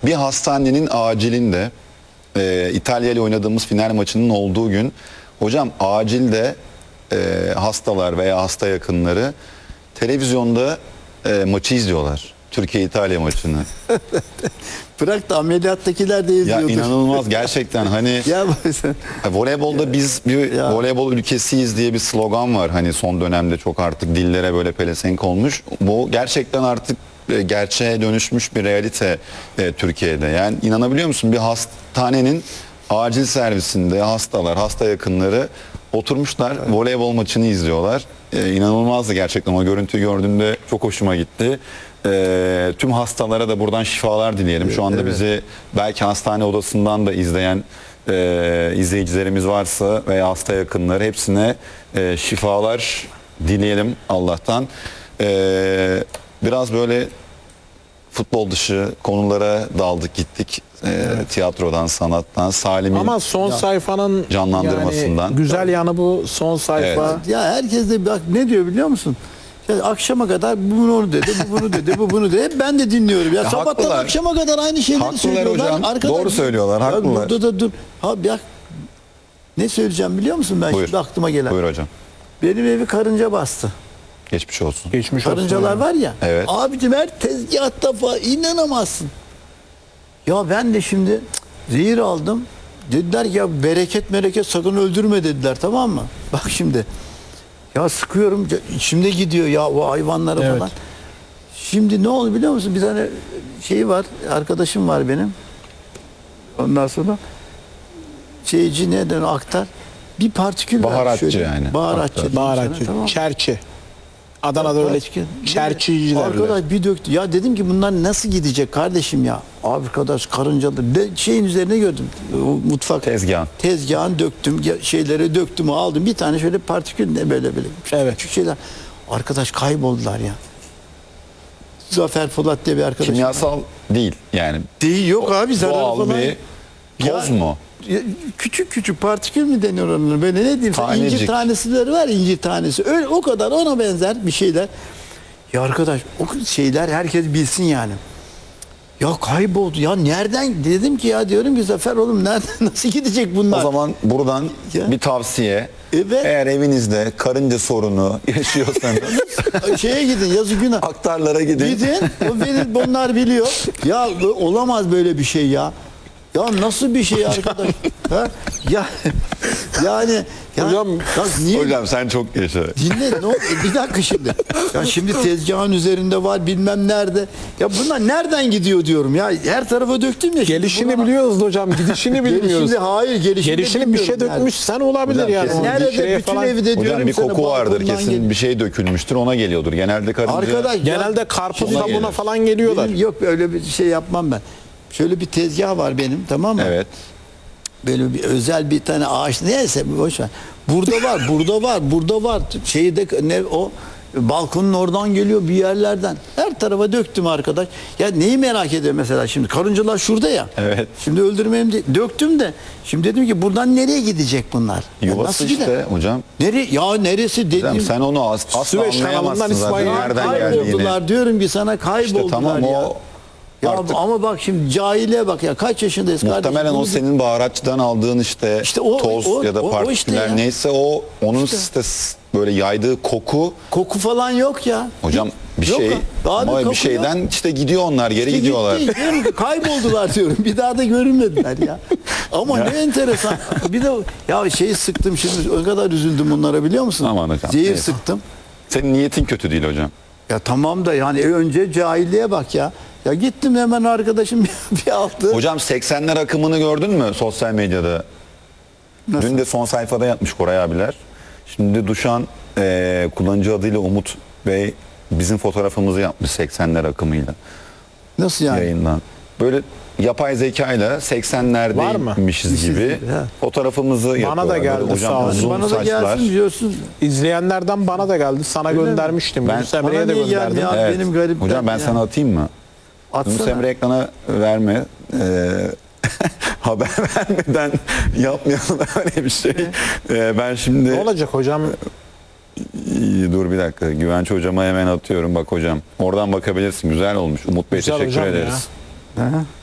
Bir hastanenin acilinde İtalya ile oynadığımız final maçının olduğu gün hocam acilde hastalar veya hasta yakınları televizyonda maçı izliyorlar. Türkiye-İtalya maçını. Bırak da ameliyattakiler de Ya izliyordur. inanılmaz gerçekten hani Ya voleybolda biz bir voleybol ülkesiyiz diye bir slogan var. Hani son dönemde çok artık dillere böyle pelesenk olmuş. Bu gerçekten artık gerçeğe dönüşmüş bir realite Türkiye'de. Yani inanabiliyor musun? Bir hastanenin acil servisinde hastalar, hasta yakınları oturmuşlar voleybol maçını izliyorlar. İnanılmazdı gerçekten. O görüntüyü gördüğümde çok hoşuma gitti. Tüm hastalara da buradan şifalar dileyelim. Şu anda bizi belki hastane odasından da izleyen izleyicilerimiz varsa veya hasta yakınları hepsine şifalar dileyelim Allah'tan. Biraz böyle futbol dışı konulara daldık gittik. Tiyatrodan, sanattan, Salim'in ama son sayfanın canlandırmasından. yani güzel yanı bu son sayfa. Evet. ya herkes de bak ne diyor biliyor musun? Ya akşama kadar bu bunu dedi, bu bunu dedi, bu bunu dedi. Hep ben de dinliyorum. Ya sabahtan haklılar. akşama kadar aynı şeyleri Haklılar söylüyorlar. hocam. Doğru söylüyorlar, Ya haklılar. burada da dur. Ha ya ne söyleyeceğim biliyor musun ben Buyur. şimdi aklıma gelen? Buyur hocam. Benim evi karınca bastı. Geçmiş olsun. Geçmiş olsun. Karıncalar var ya. Evet. Abicim her tezgahta falan inanamazsın. Ya ben de şimdi zehir aldım. Dediler ki ya bereket sakın öldürme dediler, tamam mı? Bak şimdi. Ya sıkıyorum içimde gidiyor ya o hayvanlara Evet. falan. Şimdi ne oldu biliyor musun? Bir tane şey var, arkadaşım var benim. Ondan sonra şeyci neden aktar. Bir partikül var Baharatçı şöyle. yani. Baharatçı. diyeyim sana, Baharatçı, tamam mı? çerçi. Adana'da öyle çerçiciler. Arkadaş bir döktü. Ya dedim ki bunlar nasıl gidecek kardeşim ya? Arkadaş karıncalı. Şeyin üzerine gördüm. O mutfak. Tezgahın döktüm. Şeyleri döktüm aldım. Bir tane şöyle partikül ne böyle. Evet. Küçük şeyler. Arkadaş kayboldular ya. Zafer Polat diye bir arkadaşım. Kimyasal değil yani. Değil yok abi zararı Doğal falan. bir toz mu? Ya, küçük partikül mü deniyor onlara? Böyle ne diyeyim sana, Tanecik. incir tanesileri var, incir tanesi. Öyle o kadar ona benzer bir şeyler. Ya arkadaş o şeyler herkes bilsin yani. Ya kayboldu. Ya nereden dedim ki ya diyorum ki Zafer oğlum nereden nasıl gidecek bunlar? O zaman buradan Ya. bir tavsiye. Evet. Eğer evinizde karınca sorunu yaşıyorsanız Şeye gidin yazı günah. aktarlara gidin. Gidin. Bunlar biliyor. Ya olamaz böyle bir şey ya. Ya nasıl bir şey arkadaş? Ha? Ya yani Hocam, ya niye Hocam sen çok yaşa. dinle ne oldu? Bir dakika şimdi. Ya şimdi tezgahın üzerinde var bilmem nerede. Ya bunlar nereden gidiyor diyorum ya. Her tarafa döktüm ya. Şimdi Gelişini buna- biliyoruz hocam, gidişini bilmiyoruz. Gelişini hayır gelişini, Gelişini bir şey dökmüş sen olabilir Hocam, yani. kesin. O bir Nerede şeye bütün falan- evi de diyorum Hocam bir sana, koku vardır balkondan kesin bir şey dökülmüştür ona geliyordur. Genelde karınca Arkadaş Genelde ya, karpuz Ona kabuğuna gelir. falan geliyorlar. benim yok öyle bir şey yapmam ben. Şöyle bir tezgah var benim, tamam mı? evet. Böyle bir özel bir tane ağaç neyse boş ver. Burada var. Şeyde ne o balkonun oradan geliyor bir yerlerden. Her tarafa döktüm arkadaş. Ya neyi merak ediyorum mesela şimdi karıncalar şurada ya. Evet. Şimdi öldürmeyeyim diye döktüm de şimdi dedim ki buradan nereye gidecek bunlar? Ya Yuvası nasıl işte gider? hocam. Nereye? Ya neresi Hocam dediğim. sen onu asla Süveyş anlayamazsın kanalından zaten İsmail nereden geldiğini. Kayboldular diyorum ki sana kayboldular İşte tamam ya. o Ya artık ama bak şimdi cahiliye bak ya kaç yaşındayız kardeşim. muhtemelen o Bunu- senin baharatçıdan aldığın işte o- toz o- ya da o partiküler işte ya. neyse o onun işte böyle yaydığı koku Koku falan yok ya. hocam bir Yok şey abi, ama koku bir şeyden işte gidiyor onlar geri İşte gidiyorlar. gitti, diyorum ki kayboldular diyorum. Bir daha da görünmediler ya. Ama ne enteresan. Bir de ya şeyi sıktım şimdi o kadar üzüldüm bunlara biliyor musun? Aman hocam, Zehir neyse. sıktım. Senin niyetin kötü değil hocam. Ya tamam da yani önce cahilliğe bak ya. Ya gittim hemen arkadaşım bir aldı. Hocam 80'ler akımını gördün mü sosyal medyada? Nasıl? Dün de son sayfada yapmış Koray abiler. Şimdi Duşan kullanıcı adıyla Umut Bey bizim fotoğrafımızı yapmış 80'ler akımıyla Nasıl yani? yayından. Böyle yapay zekayla Var mı? 80'lerdeymişiz gibi Ha. fotoğrafımızı yapıyorlar. da geldi, Böyle hocam sağ olsun. uzun Bana da saçlar. gelsin diyorsun. İzleyenlerden bana da geldi. Sana Öyle mi? göndermiştim. Ben- Yunus Emre'ye Bana de niye geldi gönderdim. ya? Evet. Benim garipten Hocam ben ya. sana atayım mı? Yunus Atsana. Emre ekrana verme. Haber vermeden yapmayalım öyle bir şey. Ben şimdi Ne olacak hocam? dur bir dakika. Güvenç hocama hemen atıyorum. Bak hocam. Oradan bakabilirsin. Güzel olmuş. Umut Bey Güzel teşekkür hocam ya. ederiz. Aha.